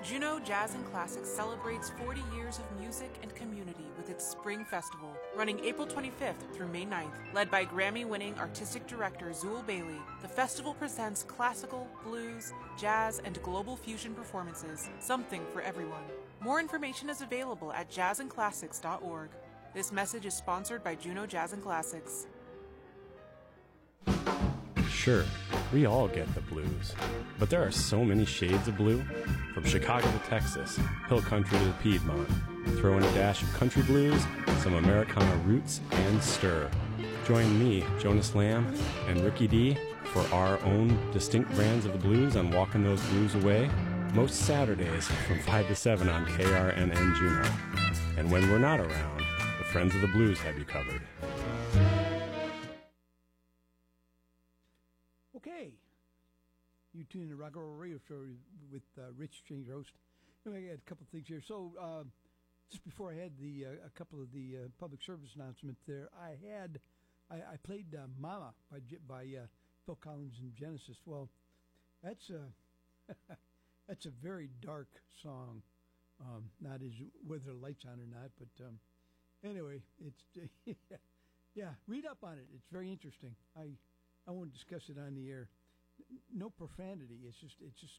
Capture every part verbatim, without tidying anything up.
Juneau Jazz and Classics celebrates forty years of music and community with its Spring Festival, running April twenty-fifth through May ninth. Led by Grammy-winning artistic director Zool Bailey, the festival presents classical, blues, jazz, and global fusion performances, something for everyone. More information is available at jazz and classics dot org. This message is sponsored by Juneau Jazz and Classics. Sure, we all get the blues, but there are so many shades of blue. From Chicago to Texas, hill country to the Piedmont. Throw in a dash of country blues, some Americana roots, and stir. Join me, Jonas Lamb, and Ricky D for our own distinct brands of the blues on Walking Those Blues Away, most Saturdays from five to seven on K R N N Juneau. And when we're not around, the Friends of the Blues have you covered. Okay. You tune in to Rock and Roll Radio Show with uh, Rich Change host. Anyway, I got a couple of things here. So, uh, just before I had the uh, a couple of the uh, public service announcements there, I had I, I played uh, "Mama" by by uh, Phil Collins and Genesis. Well, that's a that's a very dark song. Um, not as whether the lights on or not, but um, anyway, it's yeah. Read up on it. It's very interesting. I I won't discuss it on the air. No profanity. It's just, it's just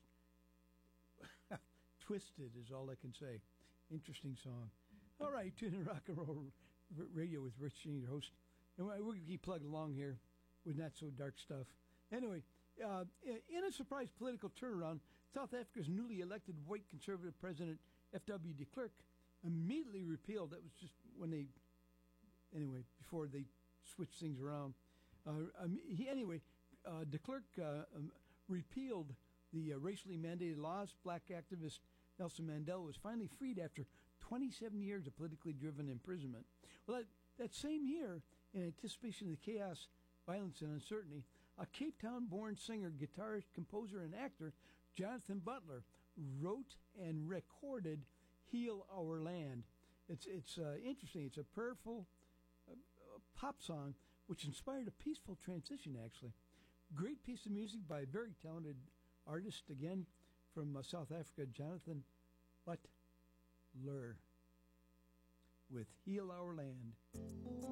twisted is all I can say. Interesting song. All right, tune in Rock and Roll Radio with Rich Sheen, your host. And we're going to keep plugging along here with not so dark stuff. Anyway, uh, in a surprise political turnaround, South Africa's newly elected white conservative president, F W de Klerk, immediately repealed. That was just when they, anyway, before they switched things around. Uh, um, he, anyway, Uh, de Klerk uh, um, repealed the uh, racially mandated laws. Black activist Nelson Mandela was finally freed after twenty-seven years of politically driven imprisonment. Well, that, that same year, in anticipation of the chaos, violence, and uncertainty, a Cape Town-born singer, guitarist, composer, and actor, Jonathan Butler, wrote and recorded "Heal Our Land." It's it's uh, interesting. It's a prayerful uh, pop song which inspired a peaceful transition, actually. Great piece of music by a very talented artist, again, from uh, South Africa, Jonathan Butler, with "Heal Our Land."